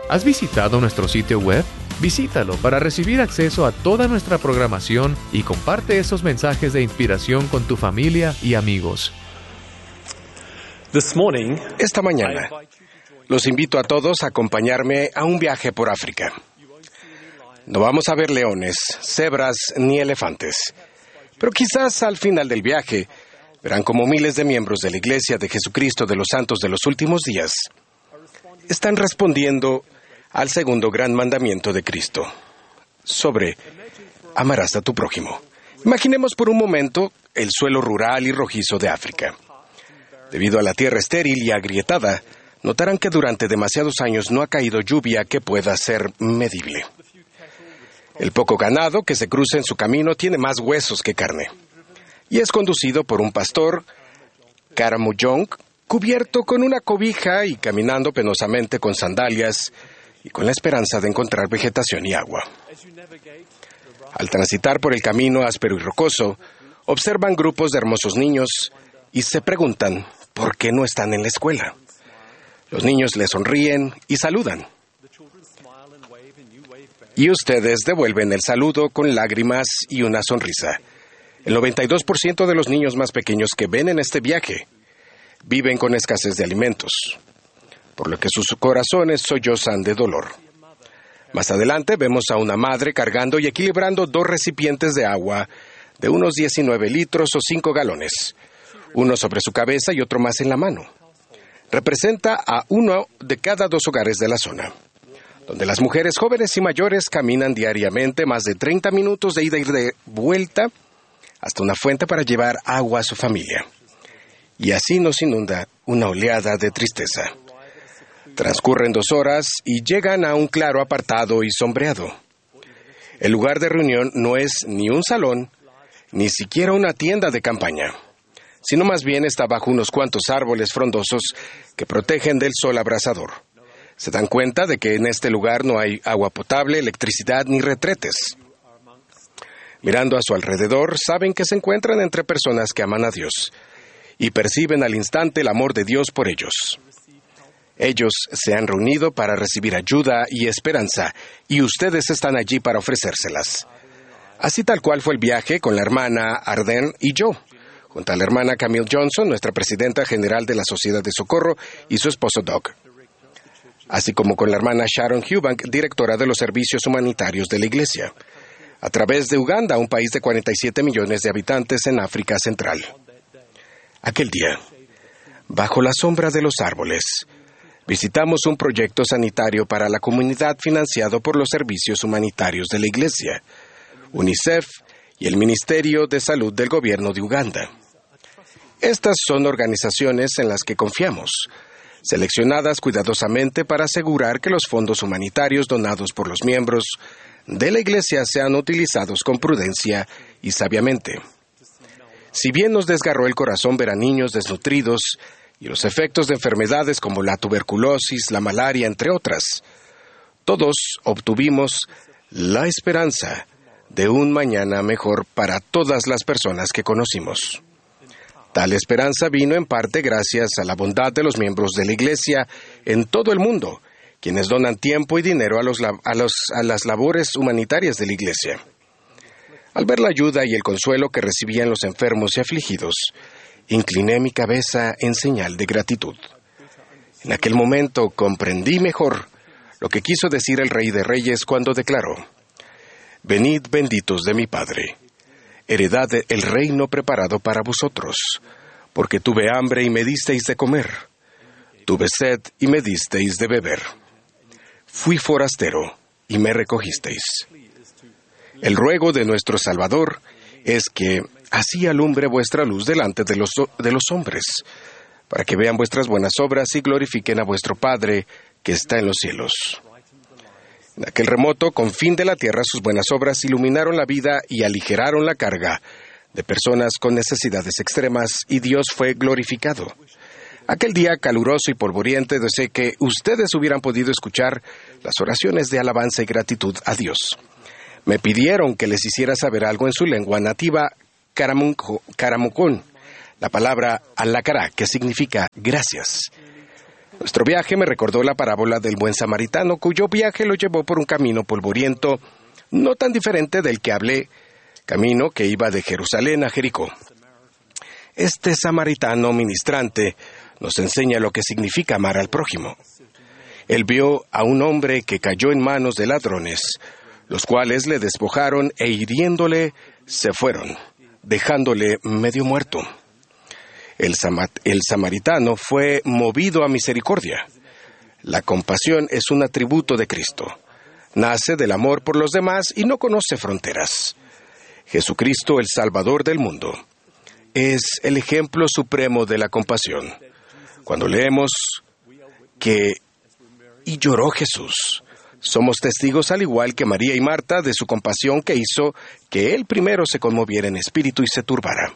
¿Has visitado nuestro sitio web? Visítalo para recibir acceso a toda nuestra programación y comparte esos mensajes de inspiración con tu familia y amigos. Esta mañana, los invito a todos a acompañarme a un viaje por África. No vamos a ver leones, cebras ni elefantes, pero quizás al final del viaje verán como miles de miembros de la Iglesia de Jesucristo de los Santos de los Últimos Días están respondiendo al segundo gran mandamiento de Cristo, sobre amarás a tu prójimo. Imaginemos por un momento el suelo rural y rojizo de África. Debido a la tierra estéril y agrietada, notarán que durante demasiados años no ha caído lluvia que pueda ser medible. El poco ganado que se cruza en su camino tiene más huesos que carne, y es conducido por un pastor, Karamojong, cubierto con una cobija y caminando penosamente con sandalias y con la esperanza de encontrar vegetación y agua. Al transitar por el camino áspero y rocoso, observan grupos de hermosos niños y se preguntan por qué no están en la escuela. Los niños les sonríen y saludan. Y ustedes devuelven el saludo con lágrimas y una sonrisa. El 92% de los niños más pequeños que ven en este viaje viven con escasez de alimentos, por lo que sus corazones sollozan de dolor. Más adelante vemos a una madre cargando y equilibrando 2 recipientes de agua de unos 19 litros o 5 galones, uno sobre su cabeza y otro más en la mano. Representa a uno de cada 2 hogares de la zona, donde las mujeres jóvenes y mayores caminan diariamente más de 30 minutos de ida y de vuelta hasta una fuente para llevar agua a su familia. Y así nos inunda una oleada de tristeza. Transcurren 2 horas y llegan a un claro apartado y sombreado. El lugar de reunión no es ni un salón, ni siquiera una tienda de campaña, sino más bien está bajo unos cuantos árboles frondosos que protegen del sol abrasador. Se dan cuenta de que en este lugar no hay agua potable, electricidad ni retretes. Mirando a su alrededor, saben que se encuentran entre personas que aman a Dios y perciben al instante el amor de Dios por ellos. Ellos se han reunido para recibir ayuda y esperanza, y ustedes están allí para ofrecérselas. Así tal cual fue el viaje con la hermana Arden y yo, junto a la hermana Camille Johnson, nuestra presidenta general de la Sociedad de Socorro, y su esposo Doug. Así como con la hermana Sharon Eubank, directora de los servicios humanitarios de la Iglesia, a través de Uganda, un país de 47 millones de habitantes en África Central. Aquel día, bajo la sombra de los árboles, visitamos un proyecto sanitario para la comunidad financiado por los servicios humanitarios de la Iglesia, UNICEF y el Ministerio de Salud del Gobierno de Uganda. Estas son organizaciones en las que confiamos, seleccionadas cuidadosamente para asegurar que los fondos humanitarios donados por los miembros de la Iglesia sean utilizados con prudencia y sabiamente. Si bien nos desgarró el corazón ver a niños desnutridos y los efectos de enfermedades como la tuberculosis, la malaria, entre otras, todos obtuvimos la esperanza de un mañana mejor para todas las personas que conocimos. Tal esperanza vino en parte gracias a la bondad de los miembros de la Iglesia en todo el mundo, quienes donan tiempo y dinero a las labores humanitarias de la Iglesia. Al ver la ayuda y el consuelo que recibían los enfermos y afligidos, incliné mi cabeza en señal de gratitud. En aquel momento comprendí mejor lo que quiso decir el Rey de Reyes cuando declaró: «Venid benditos de mi Padre, heredad el reino preparado para vosotros, porque tuve hambre y me disteis de comer, tuve sed y me disteis de beber, fui forastero y me recogisteis». El ruego de nuestro Salvador es que así alumbre vuestra luz delante de los hombres, para que vean vuestras buenas obras y glorifiquen a vuestro Padre que está en los cielos. En aquel remoto confín de la tierra, sus buenas obras iluminaron la vida y aligeraron la carga de personas con necesidades extremas, y Dios fue glorificado. Aquel día caluroso y polvoriente, deseé que ustedes hubieran podido escuchar las oraciones de alabanza y gratitud a Dios. Me pidieron que les hiciera saber algo en su lengua nativa, Karamojong, la palabra alakará, que significa gracias. Nuestro viaje me recordó la parábola del buen samaritano, cuyo viaje lo llevó por un camino polvoriento, no tan diferente del que hablé, camino que iba de Jerusalén a Jericó. Este samaritano ministrante nos enseña lo que significa amar al prójimo. Él vio a un hombre que cayó en manos de ladrones, los cuales le despojaron e hiriéndole se fueron, dejándole medio muerto. El samaritano fue movido a misericordia. La compasión es un atributo de Cristo. Nace del amor por los demás y no conoce fronteras. Jesucristo, el Salvador del mundo, es el ejemplo supremo de la compasión. Cuando leemos que "y lloró Jesús", somos testigos, al igual que María y Marta, de su compasión que hizo que Él primero se conmoviera en espíritu y se turbara.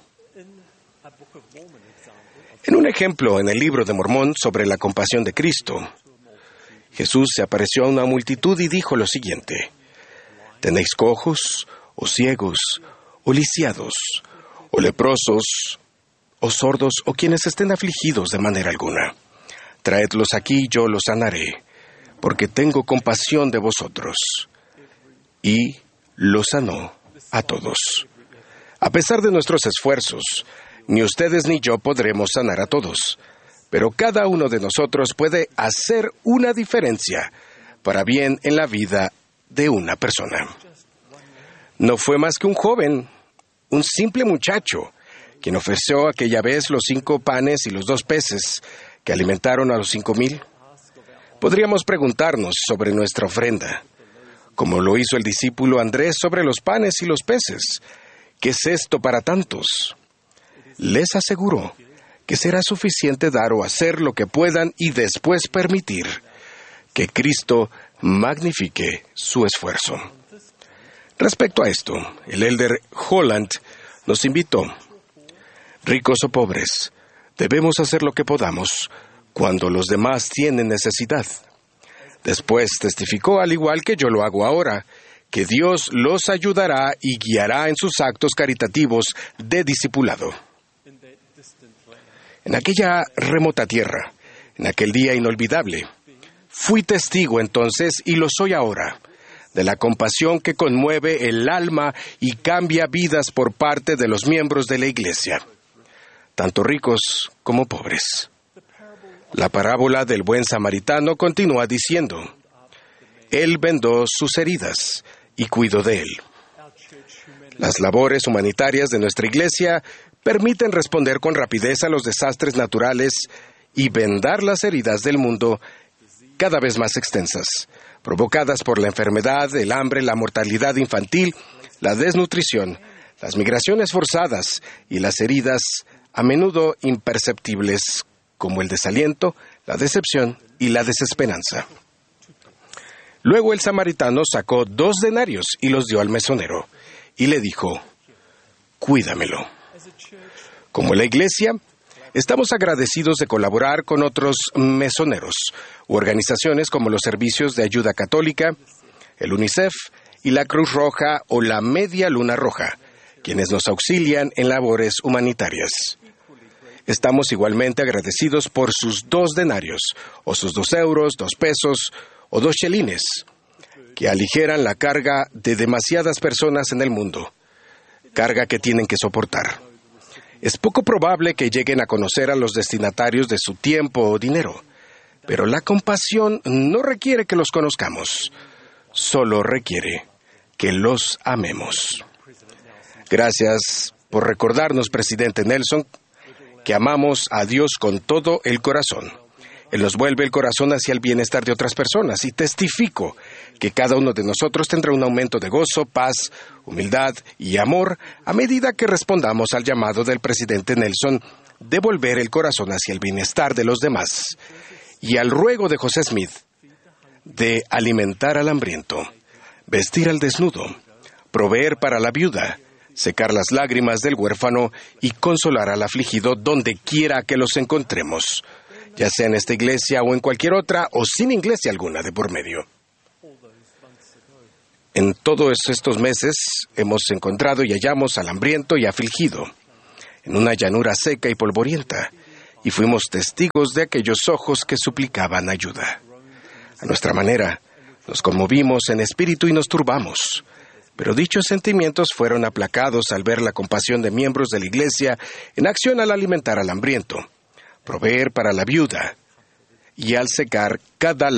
En un ejemplo en el libro de Mormón sobre la compasión de Cristo, Jesús se apareció a una multitud y dijo lo siguiente: «¿Tenéis cojos, o ciegos, o lisiados, o leprosos, o sordos, o quienes estén afligidos de manera alguna? Traedlos aquí y yo los sanaré, porque tengo compasión de vosotros». Y los sanó a todos. A pesar de nuestros esfuerzos, ni ustedes ni yo podremos sanar a todos, pero cada uno de nosotros puede hacer una diferencia para bien en la vida de una persona. No fue más que un joven, un simple muchacho, quien ofreció aquella vez los 5 panes y los 2 peces que alimentaron a los 5,000. Podríamos preguntarnos sobre nuestra ofrenda, como lo hizo el discípulo Andrés sobre los panes y los peces. ¿Qué es esto para tantos? Les aseguro que será suficiente dar o hacer lo que puedan y después permitir que Cristo magnifique su esfuerzo. Respecto a esto, el elder Holland nos invitó: ricos o pobres, debemos hacer lo que podamos cuando los demás tienen necesidad. Después testificó, al igual que yo lo hago ahora, que Dios los ayudará y guiará en sus actos caritativos de discipulado. En aquella remota tierra, en aquel día inolvidable, fui testigo entonces, y lo soy ahora, de la compasión que conmueve el alma y cambia vidas por parte de los miembros de la Iglesia, tanto ricos como pobres. La parábola del buen samaritano continúa diciendo: Él vendó sus heridas y cuidó de él. Las labores humanitarias de nuestra Iglesia permiten responder con rapidez a los desastres naturales y vendar las heridas del mundo cada vez más extensas, provocadas por la enfermedad, el hambre, la mortalidad infantil, la desnutrición, las migraciones forzadas y las heridas a menudo imperceptibles como el desaliento, la decepción y la desesperanza. Luego el samaritano sacó 2 denarios y los dio al mesonero y le dijo: «Cuídamelo». Como la Iglesia, estamos agradecidos de colaborar con otros mesoneros u organizaciones como los Servicios de Ayuda Católica, el UNICEF y la Cruz Roja o la Media Luna Roja, quienes nos auxilian en labores humanitarias. Estamos igualmente agradecidos por sus 2 denarios, o sus 2 euros, 2 pesos o 2 chelines, que aligeran la carga de demasiadas personas en el mundo, carga que tienen que soportar. Es poco probable que lleguen a conocer a los destinatarios de su tiempo o dinero, pero la compasión no requiere que los conozcamos, solo requiere que los amemos. Gracias por recordarnos, Presidente Nelson, que amamos a Dios con todo el corazón. Él nos vuelve el corazón hacia el bienestar de otras personas, y testifico que cada uno de nosotros tendrá un aumento de gozo, paz, humildad y amor a medida que respondamos al llamado del Presidente Nelson de volver el corazón hacia el bienestar de los demás, y al ruego de José Smith de alimentar al hambriento, vestir al desnudo, proveer para la viuda, secar las lágrimas del huérfano y consolar al afligido donde quiera que los encontremos, ya sea en esta iglesia o en cualquier otra, o sin iglesia alguna de por medio. En todos estos meses hemos encontrado y hallamos al hambriento y afligido, en una llanura seca y polvorienta, y fuimos testigos de aquellos ojos que suplicaban ayuda. A nuestra manera, nos conmovimos en espíritu y nos turbamos, pero dichos sentimientos fueron aplacados al ver la compasión de miembros de la iglesia en acción al alimentar al hambriento, proveer para la viuda y al secar cada